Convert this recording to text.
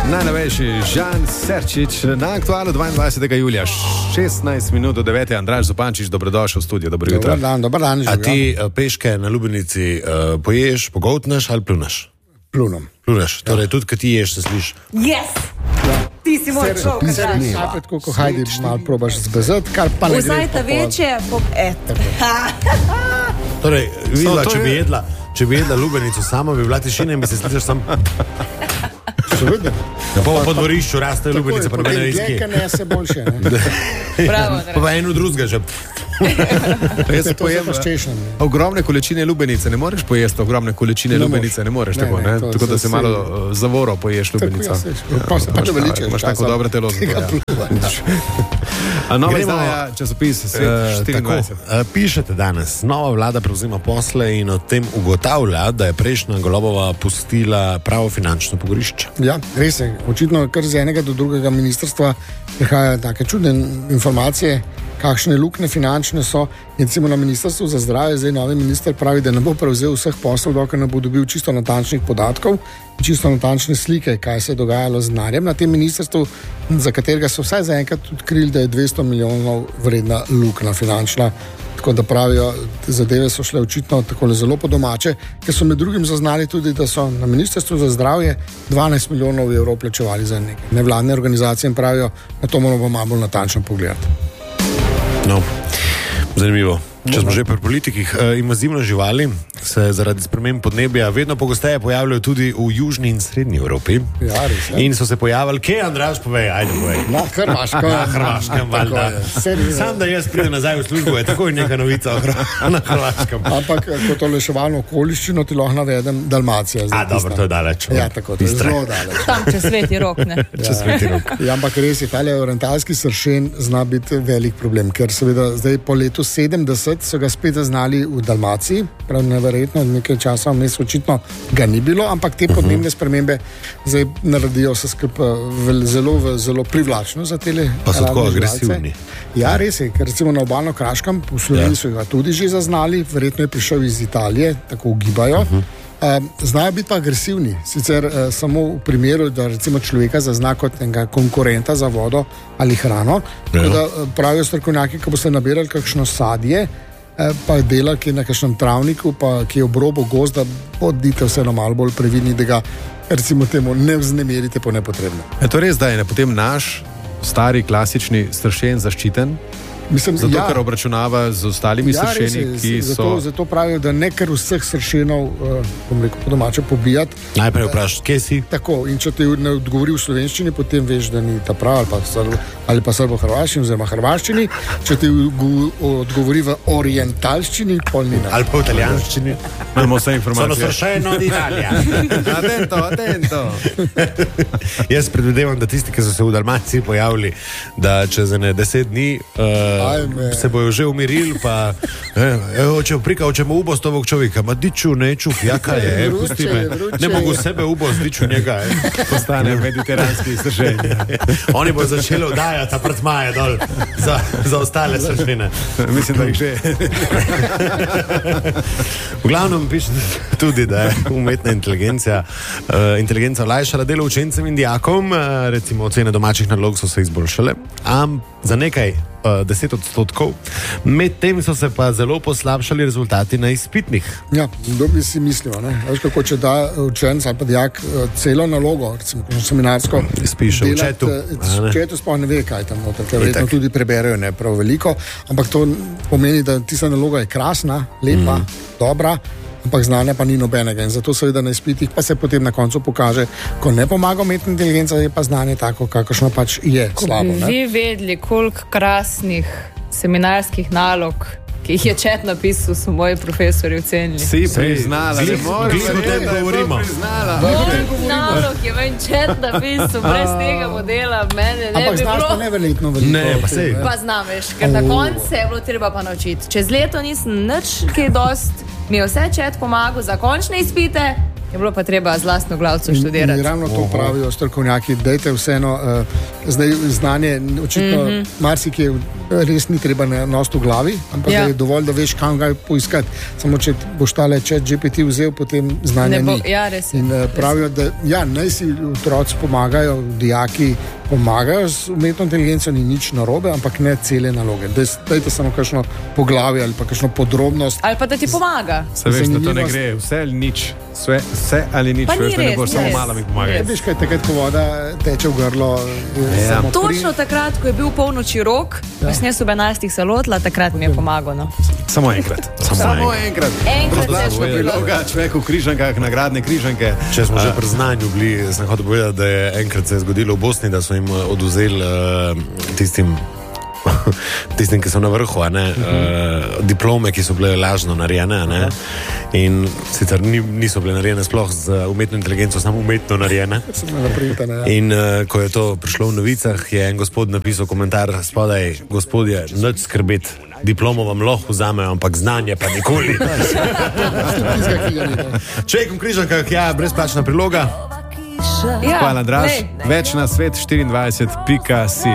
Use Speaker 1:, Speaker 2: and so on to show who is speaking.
Speaker 1: Najnovejši Žan Serčič na aktualu 22. julija, 16 minut do 9. Andraž Zupančič, dobrodošel v studio, dobro jutro.
Speaker 2: Dobar dan.
Speaker 3: A ti peške na lubenici poješ, pogoltneš ali plunaš?
Speaker 2: Plunom.
Speaker 3: Plunaš, torej tudi, kad ti ješ, se sliš.
Speaker 4: Yes! Ti si moj človek,
Speaker 2: Ni napred, ko hajdi malo probaš zbezati, kar pa ne gre.
Speaker 4: Vzaj ta večje,
Speaker 3: Torej, videla, če bi jedla lubenico sama, bi bila tišina in bi se slišal sam.
Speaker 2: Seveda.
Speaker 3: Po dvorišču raste lubenice, pa nobene izke.
Speaker 2: Potem ne se boljše, ne?
Speaker 4: Bravo,
Speaker 3: Pa eno drugega že.
Speaker 1: Jaz se pojem ogromne količine lubenice, ne moreš pojesti ogromne količine lubenice, ne moreš tako, ne? Tako da se malo zavoro poješ lubenico. Imaš tako dobro telo za to. A nova izdaja časopis Svet 24.
Speaker 3: Pišete danes, nova vlada prevzema posle in o tem ugotavlja, da je prejšnja Golobova pustila pravo finančno pogorišče.
Speaker 2: Ja, res je. Očitno kar z enega do drugega ministrstva prihajajo take čudne informacije, kakšne luknje finančne so. In recimo na ministrstvu za zdravje zdaj novi minister pravi, da ne bo prevzel vseh poslov, dokler ne bo dobil čisto natančnih podatkov, čisto natančne slike, kaj se je dogajalo z denarjem na tem ministrstvu, za katerega so vsaj zaenkrat odkrili, da je 200 milijonov vredna luknja finančna. Tako da pravijo, zadeve so šle očitno takole zelo po domače, ker so med drugim zaznali tudi, da so na ministrstvu za zdravje 12 milijonov evrov plačevali za nekaj nevladne organizacije in pravijo, na to moramo malo bolj natančno pogledati.
Speaker 3: No, zanimivo. Če smo že pri politikih, invazivne živali se zaradi sprememb podnebja vedno pogosteje pojavljajo tudi v južni in srednji Evropi.
Speaker 2: Ja, res, ja.
Speaker 3: In so se pojavili, kje Andraž povej, ajde povej.
Speaker 2: Na Hrvaškem.
Speaker 3: Na Hrvaškem, valjda. Sam, da jaz pridem nazaj v službo, je takoj neka novica na Hrvaškem.
Speaker 2: Ampak kot oleševalno okoliščino ti lahko navedem Dalmacija.
Speaker 3: Dobro, to je daleč.
Speaker 2: Ja, tako, to je zelo daleč.
Speaker 4: tam čez sveti rok, ne?
Speaker 3: Čez sveti rok.
Speaker 2: Ja, ampak res je, tale orientalski sršen zna biti velik problem, ker seveda zdaj po letu 70 so ga spet zaznali v Dalmaciji, prav neverjetno, nekaj časa vmes očitno ga ni bilo, ampak te podnebne spremembe zdaj naredijo vse skupaj zelo privlačno za tele.
Speaker 3: Pa so tako agresivni.
Speaker 2: Ja, res je, ker recimo na Obalno-Kraškem, v Sloveniji so ga tudi že zaznali, verjetno je prišel iz Italije, tako ugibajo. Znajo biti pa agresivni, sicer samo v primeru, da recimo človeka zazna kot enega konkurenta za vodo ali hrano, tako da pravijo strokovnjaki, ko boste nabirali kakšno sadje, pa dela, ki je na kakšnem travniku, pa ki je ob robu gozda, bodite vseeno malo bolj previdni, da ga recimo temu ne vznemirite po nepotrebno.
Speaker 1: Je to res, da je potem naš stari klasični sršen zaščiten?
Speaker 2: Mislim,
Speaker 1: zato, ker obračunava z ostalimi sršeni, ki so...
Speaker 2: Zato pravijo, da ne kar vseh sršenov, bom rekel, po domače pobijati.
Speaker 3: Najprej vprašati, kje si?
Speaker 2: Tako, in če te ne odgovori v slovenščini, potem veš, da ni ta prav, ali pa srbo-hrvaščini, oziroma hrvaščini. Če te odgovori v orientalščini, pol ni.
Speaker 3: Ali pa v italijanščini.
Speaker 1: Imamo vse informacije.
Speaker 3: Sono sršeno od Italija.
Speaker 1: Atento.
Speaker 3: Jaz predvidevam, da tisti, ki so se v Dalmaciji pojavili, da čez 10 dni se bojo že umirili, pa ćemo ubost ovog čovjeka, ma diću, neću, jaka je, pusti me, ne mogu sebe ubost, diću njega.
Speaker 1: Postane mediteranski sršen.
Speaker 3: Oni bojo začeli udajati apartmaje dol za ostale sršene.
Speaker 1: Mislim, da jih že.
Speaker 3: V glavnem piše tudi, da je umetna inteligenca olajšala delo učencem in dijakom, recimo ocene domačih nalog so se izboljšale, za nekaj 10%. Medtem so se pa zelo poslabšali rezultati na izpitnih.
Speaker 2: Ja, kdo bi si mislil, ne? Veš, kako če da učenc ali pa dijak celo nalogo, recimo seminarsko,
Speaker 3: spiše v četu.
Speaker 2: V četu sploh ne ve, kaj tam noter, ker verjetno tudi preberejo ne prav veliko, ampak to pomeni, da tista naloga je krasna, lepa, dobra, ampak znanja pa ni nobenega in zato seveda na izpitih pa se potem na koncu pokaže, ko ne pomaga umetna inteligenca, je pa znanje tako, kakršno pač je slabo.
Speaker 4: Ko bi vi vedeli, koliko krasnih seminarskih nalog, ki jih je čet napisal, so moji profesori ocenili.
Speaker 1: Si priznala, ne moreš,
Speaker 3: o tem govorimo.
Speaker 4: Moj nalog je ven čet napisal, brez tega modela mene ne bi bilo.
Speaker 2: Ampak znaš pa neverjetno veliko.
Speaker 3: Ne, pa sej.
Speaker 4: Pa znam, veš, ker na koncu se je bilo treba pa naučiti. Čez leto nisem nič kaj dost, mi je vse čet pomagal za končne izpite, Je bilo pa treba z lastno glavco študirati.
Speaker 2: In ravno to pravijo strokovnjaki, dajte vseeno, zdaj znanje, očitno marsikje res ni treba nositi v glavi, ampak da je dovolj, da veš, kam ga poiskati. Samo če boš tale ChatGPT vzel, potem znanja ni.
Speaker 4: Ja, res je.
Speaker 2: In pravijo, da naj si otroci pomagajo, dijaki pomagajo z umetno inteligenco, ni nič narobe, ampak ne cele naloge. Dajte samo kakšno poglavje ali pa kakšno podrobnost.
Speaker 4: Ali pa da ti pomaga.
Speaker 1: Se veš, da to ne gre, vse ali nič. Vse ali nič, veš, da ne boš samo malo mi pomagati.
Speaker 2: Veš, kaj takrat, ko voda teče v grlo.
Speaker 4: Točno takrat, ko je bil polnoči rok, jaz ob 11 se lotila, takrat mi je pomagal. No.
Speaker 1: Samo enkrat. Samo enkrat.
Speaker 4: Enkrat se je bilo.
Speaker 1: Človek v križankah, nagradne križanke.
Speaker 3: Če smo že pri znanju bili, sem hotel povedati, da je enkrat se je zgodilo v Bosni, da so jim oduzeli tistim, ki so na vrhu, diplome, ki so bile lažno narejene. In sicer niso bile narejene sploh z umetno inteligenco, samo umetno narejene. In ko je to prišlo v novicah, je en gospod napisal komentar spodaj: gospodje, nič skrbeti, diplomo vam lahko vzamejo, ampak znanje pa nikoli. Ček v križankah, brezplačna priloga.
Speaker 1: Hvala, Draž. Več na svet 24.si.